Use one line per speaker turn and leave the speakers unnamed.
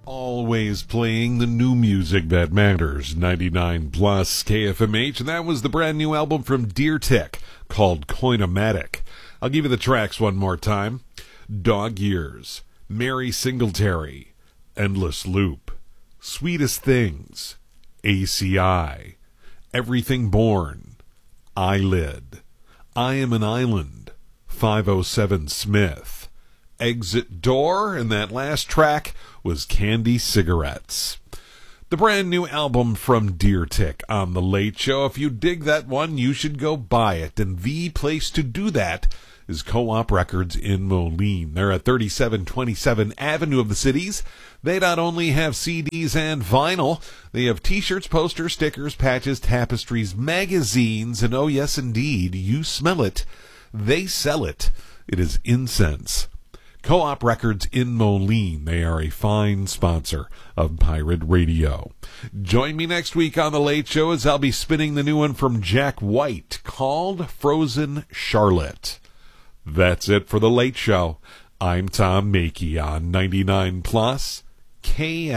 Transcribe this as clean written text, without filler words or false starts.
Always playing the new music that matters. 99 plus KFMH, and that was the brand new album from Deer Tick called Coinomatic. I'll give you the tracks one more time. Dog Years, Mary Singletary, Endless Loop, Sweetest Things, ACI, Everything Born, Eyelid, I Am an Island, 507 Smith, Exit Door, and that last track was Candy Cigarettes. The brand new album from Deer Tick on The Late Show. If you dig that one, you should go buy it. And the place to do that is Co-op Records in Moline. They're at 3727 Avenue of the Cities. They not only have CDs and vinyl, they have t-shirts, posters, stickers, patches, tapestries, magazines, and oh yes indeed, you smell it, they sell it. It is incense. Co-op Records in Moline. They are a fine sponsor of Pirate Radio. Join me next week on The Late Show as I'll be spinning the new one from Jack White called Frozen Charlotte. That's it for The Late Show. I'm Tom Mackey on 99 Plus KFMH.